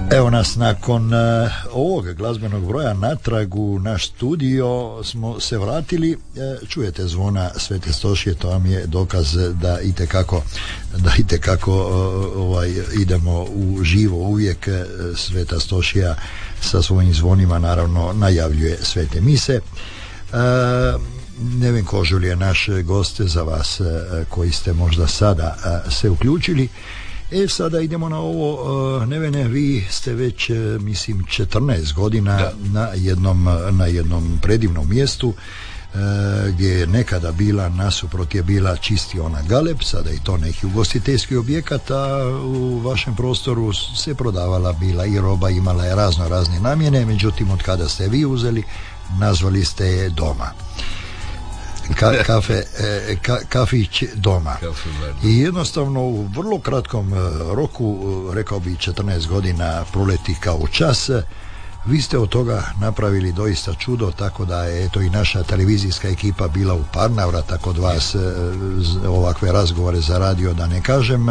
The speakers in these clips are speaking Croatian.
Evo nas nakon ovog glazbenog broja natrag u naš studio smo se vratili. Čujete zvona Svete Stošije, to vam je dokaz da itekako idemo u živo uvijek. Sveta Stošija sa svojim zvonima naravno najavljuje svete mise. Nevin Kožulj je naš gost za vas koji ste možda sada se uključili. Sada idemo na ovo, Nevene, vi ste već, mislim, 14 godina na jednom predivnom mjestu gdje je nekada bila, nasuprot je bila čistiona Galeb, sada je to neki ugostiteljski objekat, a u vašem prostoru se prodavala bila i roba, imala je razne namjene, međutim, od kada ste vi uzeli, nazvali ste je Doma. Kafić Doma. I jednostavno u vrlo kratkom roku, rekao bi 14 godina, proleti kao čas. Vi ste od toga napravili doista čudo, tako da je eto i naša televizijska ekipa bila u par navrata kod vas, ovakve razgovore za radio da ne kažem.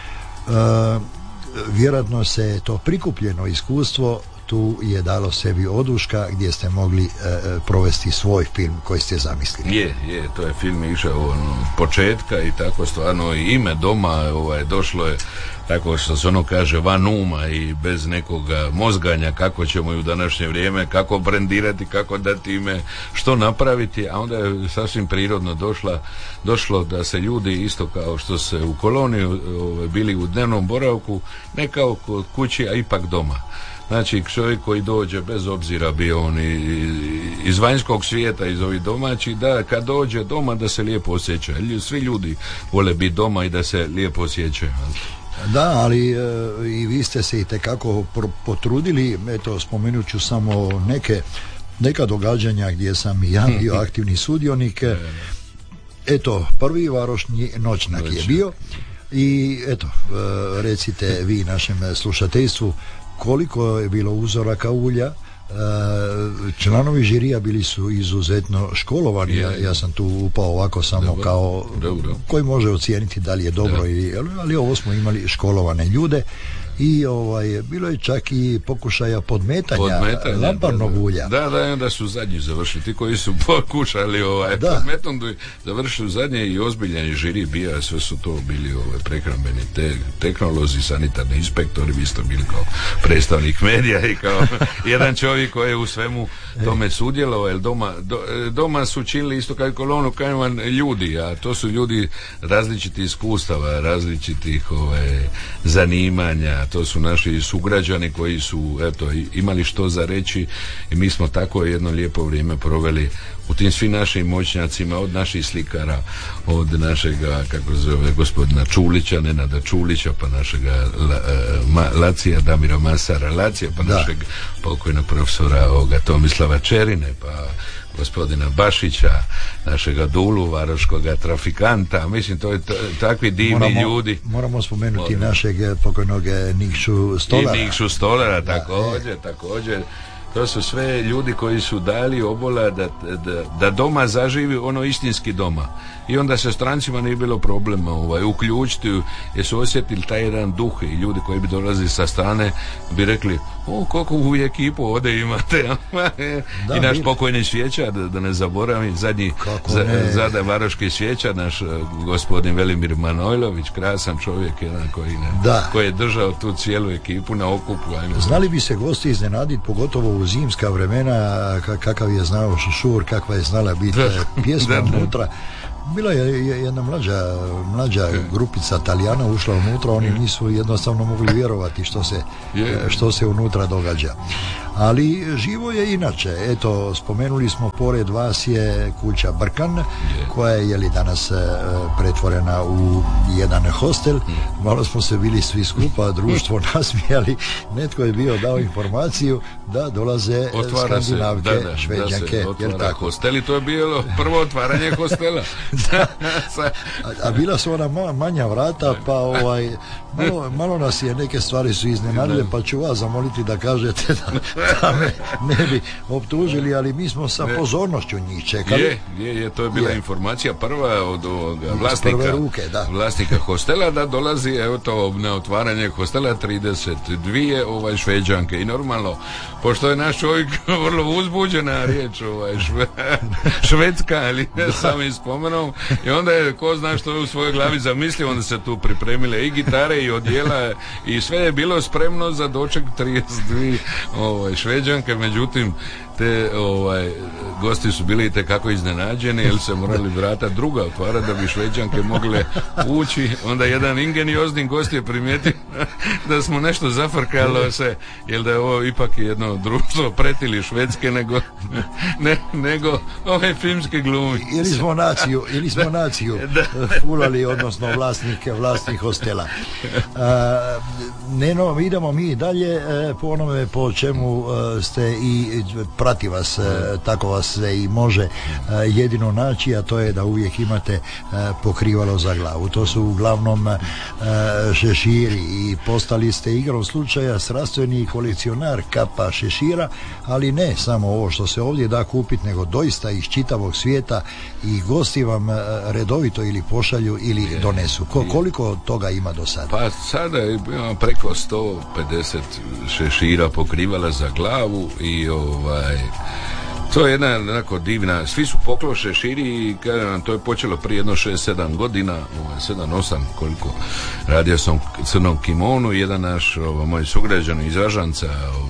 Vjerojatno se to prikupljeno iskustvo tu je dalo sebi oduška gdje ste mogli provesti svoj film koji ste zamislili. Je, to je film išao od početka i tako stvarno i ime Doma došlo je tako što se ono kaže van uma i bez nekog mozganja kako ćemo i u današnje vrijeme, kako brendirati, kako dati ime, što napraviti, a onda je sasvim prirodno došlo da se ljudi isto kao što se u koloniji bili u dnevnom boravku, ne kao kod kući, a ipak doma. Znači čovjek koji dođe, bez obzira bio on iz vanjskog svijeta, iz ovih domaćih, da kad dođe doma da se lijepo osjeća. Svi ljudi vole biti doma i da se lijepo osjećaju. Da, ali i vi ste se itekako potrudili. Eto, spomenut ću samo neka događanja gdje sam i ja bio aktivni sudionik. Eto, prvi varošnji noćnak je bio i eto, recite vi našem slušateljstvu koliko je bilo uzoraka ulja. Članovi žirija bili su izuzetno školovani. Ja sam tu upao ovako samo dobro, kao dobro. Koji može ocijeniti da li je dobro ali ovo smo imali školovane ljude i bilo je čak i pokušaja podmetanja lamparnog ulja. Da, onda su zadnji završili. Ti koji su pokušali podmetom završili zadnje i ozbiljan žiri bija, sve su to bili prehrambeni tehnolozi, sanitarni inspektori, vi ste bili kao predstavnik medija i kao jedan čovjek koji je u svemu tome sudjelovao, jer doma su činili isto kao kolonu Kajman ljudi, a to su ljudi različitih iskustava, različitih zanimanja, to su naši sugrađani koji su imali što za reći i mi smo tako jedno lijepo vrijeme proveli u tim svim našim moćnjacima, od naših slikara, od našega, kako se zove, gospodina Čulića, Nenada Čulića, pa našega Lacija, Damira Masara Lacija, pa našeg pokojnog profesora Tomislava Čerine, pa gospodina Bašića, našega Dulu, varoškoga trafikanta. Mislim, to je takvi divni ljudi. Moramo spomenuti našeg pokojnog Nikšu Stolara. I Nikšu Stolara, također. To su sve ljudi koji su dali obola da doma zaživi ono istinski doma. I onda se strancima nije bilo problema uključiti, jer su osjetili taj jedan duh i ljudi koji bi dolazili sa strane bi rekli, koliko u ekipu ovdje imate. I naš pokojni svjećar, da ne zaboravim, zadnji varoški svjećar, naš gospodin Velimir Manojlović, krasan čovjek jedan koji je držao tu cijelu ekipu na okupu. Znali bi se gosti iznenaditi, pogotovo u zimska vremena, kakav je znao šušur, kakva je znala biti pjesma unutra. Bila je jedna mlađa grupica Talijana ušla unutra, oni nisu jednostavno mogli vjerovati što se unutra događa. Ali živo je inače. Eto, spomenuli smo, pored vas je kuća Brkan, koja je danas pretvorena u jedan hostel. Malo smo se bili svi skupa, društvo nasmijali. Netko je bio dao informaciju da dolaze Skandinavke, Šveđanke. Otvara hostel i to je bilo prvo otvaranje hostela. a bila su ona manja vrata, pa malo nas je, neke stvari su iznenadile, pa ću vas zamoliti da kažete da me ne bi optužili, ali mi smo sa pozornošću njih čekali. To je bila informacija prva od vlasnika hostela, da dolazi na otvaranje hostela 32 Šveđanke, i normalno, pošto je naš čovjek vrlo uzbuđena riječ, švedska, ali ne samim spomenom, i onda je, ko zna što je u svojoj glavi zamislio, onda se tu pripremile i gitare i odjela i sve je bilo spremno za doček 32 Šveđanke. Međutim, te gosti su bili itekako iznenađeni, jer se morali vrata druga otvarati da bi Šveđanke mogle ući. Onda jedan ingeniozni gost je primijetio da smo nešto zafrkalo se, jer da je ovo ipak jedno društvo pretili Švedske nego ove filmske glumi. Ili smo naciju fulali, odnosno vlasnik hostela. Idemo mi dalje po onome po čemu ste i prati vas, tako vas se i može jedino naći, a to je da uvijek imate pokrivalo za glavu. To su uglavnom šeširi i postali ste igrom slučaja strastveni kolekcionar kapa šešira, ali ne samo ovo što se ovdje da kupiti, nego doista iz čitavog svijeta, i gosti vam redovito ili pošalju ili donesu. Koliko toga ima do sada? Pa sada ima preko 150 šešira pokrivala za glavu, i to je jedna onako divna, svi su poklo šeširi, i to je počelo prije jedno 6-7 godina, 7-8 koliko. Radio sam crnom kimonu, jedan naš moj sugrađan iz Ražanca,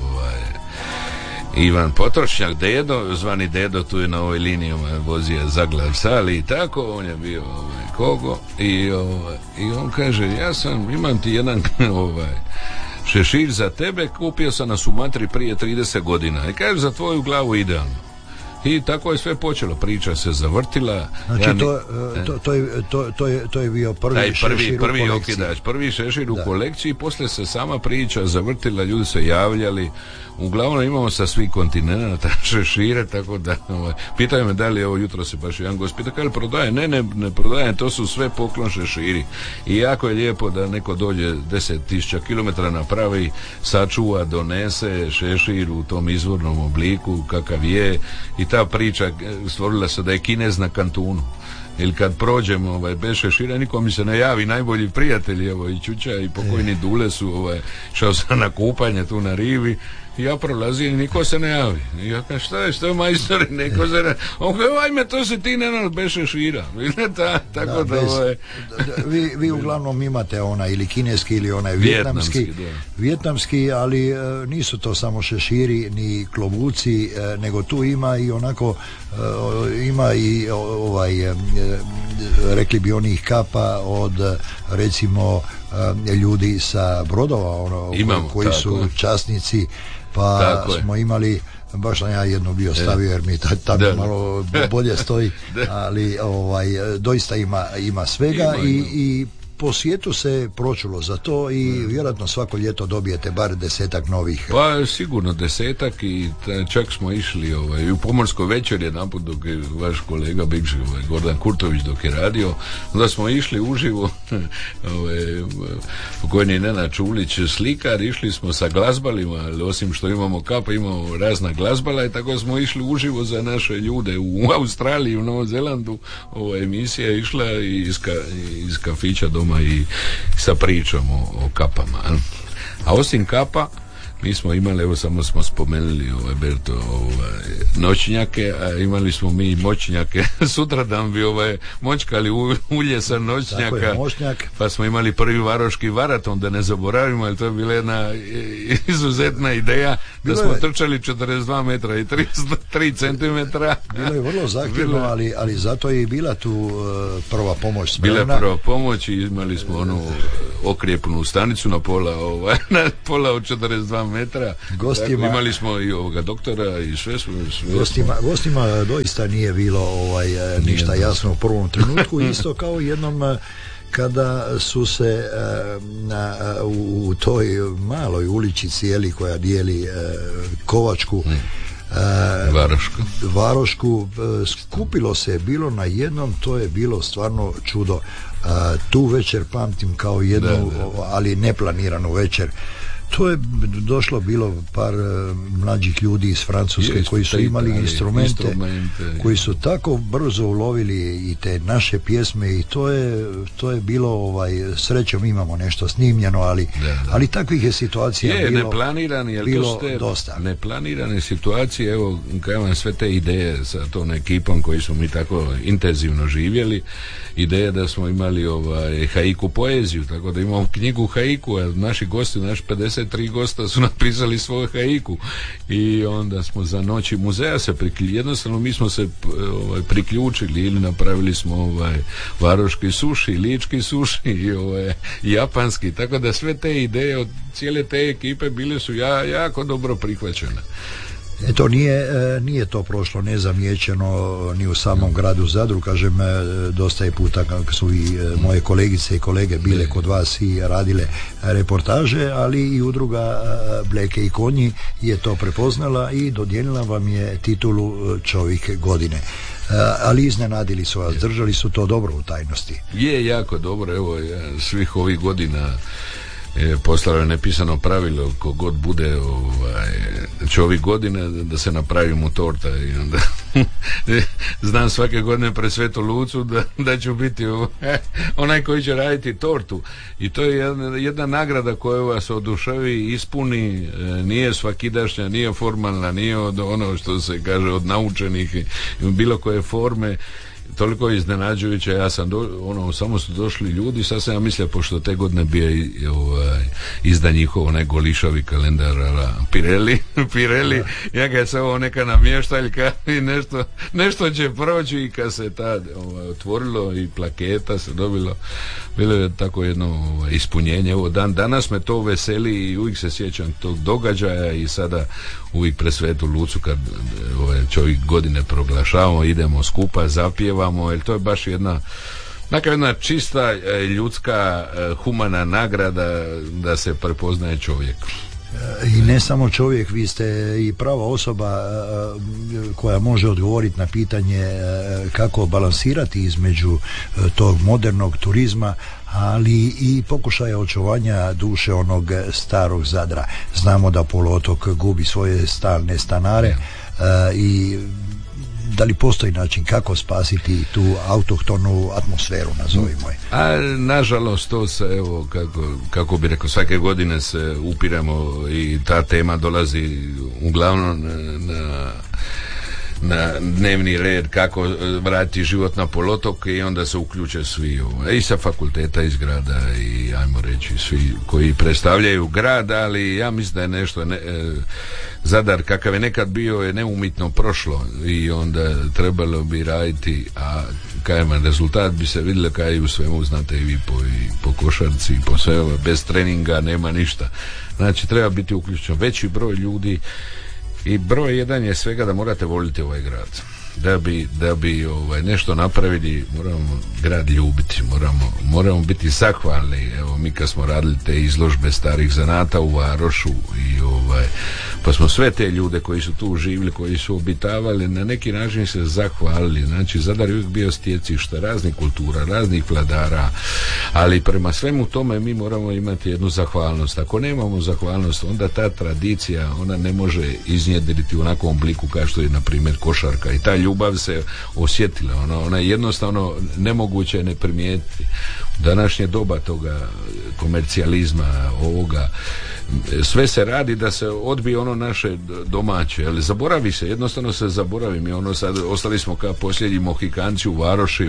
Ivan Potrošnjak, Dedo, zvani Dedo, tu je na ovoj liniji, vozio Zaglav Sali i tako, on je bio Kogo, i on kaže, imam ti jedan šešir za tebe, kupio sam na Sumatri prije 30 godina, i kaže, za tvoju glavu idealno. I tako je sve počelo, priča se zavrtila. Znači to je bio prvi okidač, prvi šešir u kolekciji, poslije se sama priča zavrtila, ljudi se javljali, uglavnom imamo sa svih kontinenata šešire, tako da pitaju me da li ovo jutro se baš jedan gost pita, kaže prodaje, ne prodaje, to su sve poklon šeširi, i jako je lijepo da neko dođe 10.000 km napravi, sačuva, donese šešir u tom izvornom obliku kakav je, i ta priča stvorila se da je Kinez na Kantunu. Ili kad prođem bez šešira, niko mi se ne javi, najbolji prijatelji, i Čuča i pokojni Dule su, šao sam na kupanje tu na rivi, i ja prolazim i niko se ne javi. I ja kažem, što je majstori, neko se ne... On kaže, ajme, to si ti nenad bez šešira. Tako vi uglavnom imate ili kineski ili onaj vjetnamski, ali nisu to samo šeširi ni klobuci, nego tu ima i onako ima i rekli bi onih kapa od recimo ljudi sa brodova koji su časnici, pa tako smo imali, baš sam ja jedno bio stavio jer mi tamo malo bolje stoji, ali doista ima svega, i po svijetu se pročulo za to, i vjerojatno svako ljeto dobijete bar 10 novih. Pa sigurno 10, i čak smo išli u Pomorskoj večer jedanput, dok je vaš kolega bivši Gordan Kurtović dok je radio, onda smo išli uživo, pokojni Nenad Čulić slikar, išli smo sa glazbalima, ali osim što imamo kapa, imamo razna glazbala, i tako smo išli uživo za naše ljude u Australiji, u Novom Zelandu. Emisija je išla iz kafića doma i sa pričom o kapama. A osim kapa, mi smo imali, evo samo smo spomenuli Berto, noćnjake, a imali smo mi moćnjake. Sutradan bi moćkali ulje sa noćnjaka, pa smo imali prvi varoški maraton, da ne zaboravimo, jer to je bila jedna izuzetna ideja, da smo trčali 42 metra i 33 centimetra. Bilo je vrlo zahtjevno, ali zato je i bila tu prva pomoć spremna. Bila prva pomoć, i imali smo onu okrijepnu stanicu na pola od 42 metra. Gostima, tako, imali smo i ovoga doktora i sve gostima doista nije bilo ništa jasno u prvom trenutku, isto kao jednom kada su se u toj maloj uličici koja dijeli Kovačku Varošku, skupilo se bilo na jednom, to je bilo stvarno čudo. Tu večer pamtim kao jednu, ali neplaniranu večer. To je došlo bilo par mlađih ljudi iz Francuske koji su imali instrumente koji su tako brzo ulovili i te naše pjesme i to je bilo srećom imamo nešto snimljeno, ali takvih je situacija bilo dosta. Neplanirane situacije, evo kaj vam sve te ideje sa tom ekipom koji smo mi tako intenzivno živjeli, ideje da smo imali haiku poeziju, tako da imamo knjigu haiku, a naši gosti, naši 53 gosta su napisali svoju haiku i onda smo za noći muzeja se jednostavno mi smo se priključili ili napravili smo varoški suši, lički suši i japanski, tako da sve te ideje od cijele te ekipe bile su jako dobro prihvaćene. Eto, nije to prošlo nezamijećeno ni u samom gradu Zadru, kažem, dosta je puta kako su i moje kolegice i kolege bile kod vas i radile reportaže, ali i udruga Bleke i konji je to prepoznala i dodijelila vam je titulu Čovjek godine. Ali iznenadili su vas, držali su to dobro u tajnosti. Je jako dobro, evo, svih ovih godina poslalo je nepisano pravilo ko god bude čovjek godine da se napravi mu torta i onda znam svake godine pred Svetu Lucu da ću biti onaj koji će raditi tortu i to je jedna nagrada koja vas oduševi, ispuni, nije svakidašnja, nije formalna, nije od ono što se kaže od naučenih bilo koje forme. Toliko iznenađujuće, ja sam samo su došli ljudi, sad sam ja mislio, pošto te godine bio izda njihov onaj golišavi kalendar Pirelli, ja ga je samo neka namještaljka i nešto će proći i kad se tad otvorilo i plaketa se dobilo, bilo je tako jedno ispunjenje. Evo danas me to veseli i uvijek se sjećam tog događaja i sada uvijek pred Svetu Lucu kad čovjek godine proglašavamo, idemo skupa, zapjevamo, jer to je baš jedna čista ljudska humana nagrada da se prepoznaje čovjek. I ne samo čovjek, vi ste i prava osoba koja može odgovoriti na pitanje kako balansirati između tog modernog turizma, ali i pokušaja očuvanja duše onog starog Zadra. Znamo da poluotok gubi svoje stalne stanare i da li postoji način kako spasiti tu autohtonu atmosferu, nazovimo je? A nažalost to se, evo, kako bi rekao, svake godine se upiramo i ta tema dolazi uglavnom na dnevni red kako vratiti život na poluotok i onda se uključe svi i sa fakulteta iz grada i ajmo reći svi koji predstavljaju grad, ali ja mislim da je nešto Zadar kakav je nekad bio je neumitno prošlo i onda trebalo bi raditi, a kajem rezultat bi se vidjelo kaj i u svemu, znate i vi po košarci i po sve, bez treninga nema ništa, znači treba biti uključen veći broj ljudi. I broj jedan je svega da morate voliti ovaj grad. Da bi nešto napravili, moramo grad ljubiti, moramo biti zahvalni. Evo, mi kad smo radili te izložbe starih zanata u Varošu i pa smo sve te ljude koji su tu živjeli, koji su obitavali, na neki način se zahvalili. Znači, Zadar je uvijek bio stjecište raznih kultura, raznih vladara, ali prema svemu tome mi moramo imati jednu zahvalnost. Ako nemamo zahvalnost, onda ta tradicija, ona ne može iznjedriti u onakvom obliku kao što je, na primjer, košarka. I ta ljubav se osjetila. Ona je jednostavno nemoguće ne primijetiti. Današnje doba toga komercijalizma, ovoga, sve se radi da se odbije ono naše domaće, ali zaboravi se, jednostavno se zaboravi. Mi sad ostali smo kao posljednji Mohikanci u Varoši,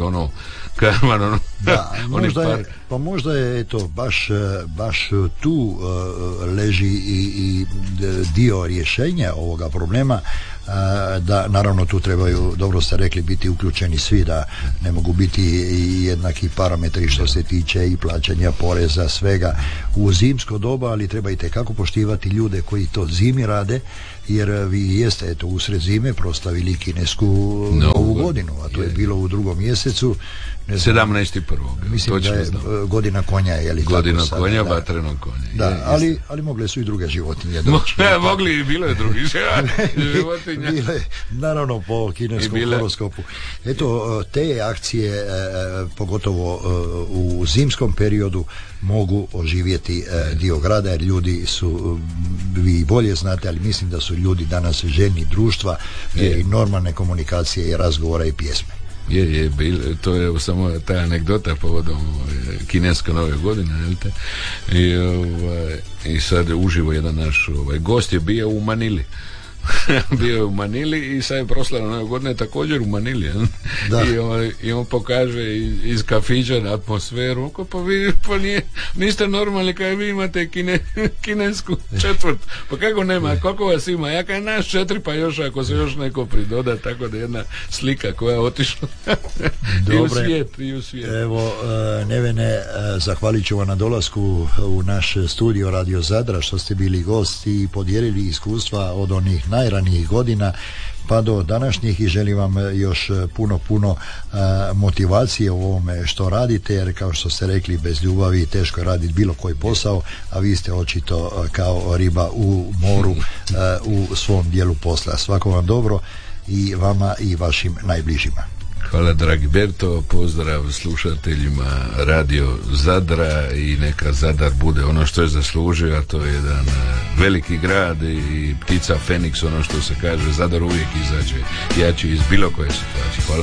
možda je eto baš tu leži i dio rješenja ovoga problema, da naravno tu trebaju, dobro ste rekli, biti uključeni svi, da ne mogu biti jednaki parametri što se tiče i plaćanja poreza, svega u zimsko doba, ali treba itekako poštivati ljude koji to zimi rade, jer vi jeste eto usred zime proslavili kinesku Novu godinu, a to je bilo u 2. mjesecu. 17.1. Mislim da je godina konja, je li godina tako konja, da, vatrenog konja. Da, ali mogle su i druge životinje doći. Mogli i bilo je drugih životinja. Bile, naravno po kineskom horoskopu. Eto, te akcije, pogotovo u zimskom periodu, mogu oživjeti dio grada, jer ljudi su, vi bolje znate, ali mislim da su ljudi danas željni društva i normalne komunikacije i razgovora i pjesme. To je samo ta anegdota povodom kineske nove godine, i sad uživo jedan naš gost je bio u Manili. Bio je u Manili i sad je proslava nove godine također u Manili. I on pokaže iz kafića na atmosferu, pa niste normalni kao vi imate kinesku četvrt, pa kako nema, koliko vas ima, ja kaj naš 4, pa još ako se još neko pridoda, tako da jedna slika koja je otišla i u svijet. Evo, Nevene, zahvalit ću vam na dolasku u naš studio Radio Zadra, što ste bili gosti i podijelili iskustva od onih najranijih godina pa do današnjih, i želim vam još puno motivacije u ovome što radite, jer kao što ste rekli, bez ljubavi teško je raditi bilo koji posao, a vi ste očito kao riba u moru u svom dijelu posla. Svako vam dobro, i vama i vašim najbližima. Hvala dragi Berto, pozdrav slušateljima Radio Zadra, i neka Zadar bude ono što je zaslužio, a to je jedan veliki grad i ptica Feniks, ono što se kaže, Zadar uvijek izađe jači iz bilo koje situacije. Hvala.